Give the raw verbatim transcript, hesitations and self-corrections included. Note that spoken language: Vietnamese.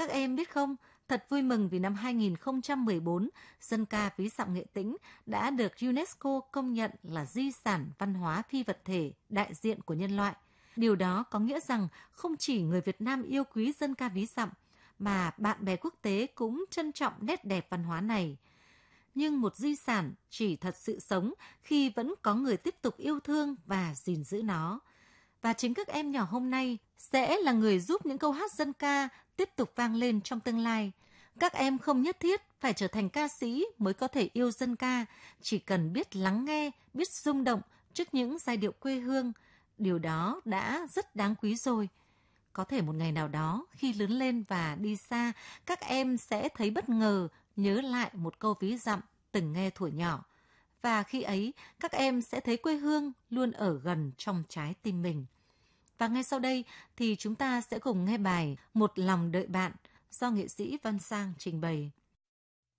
Các em biết không, thật vui mừng vì năm hai nghìn không trăm mười bốn, dân ca ví dặm Nghệ Tĩnh đã được UNESCO công nhận là di sản văn hóa phi vật thể đại diện của nhân loại. Điều đó có nghĩa rằng không chỉ người Việt Nam yêu quý dân ca ví dặm, mà bạn bè quốc tế cũng trân trọng nét đẹp văn hóa này. Nhưng một di sản chỉ thật sự sống khi vẫn có người tiếp tục yêu thương và gìn giữ nó. Và chính các em nhỏ hôm nay sẽ là người giúp những câu hát dân ca tiếp tục vang lên trong tương lai. Các em không nhất thiết phải trở thành ca sĩ mới có thể yêu dân ca, chỉ cần biết lắng nghe, biết rung động trước những giai điệu quê hương. Điều đó đã rất đáng quý rồi. Có thể một ngày nào đó, khi lớn lên và đi xa, các em sẽ thấy bất ngờ nhớ lại một câu ví dặm từng nghe thuở nhỏ. Và khi ấy, các em sẽ thấy quê hương luôn ở gần trong trái tim mình. Và ngay sau đây thì chúng ta sẽ cùng nghe bài Một lòng đợi bạn do nghệ sĩ Văn Sang trình bày.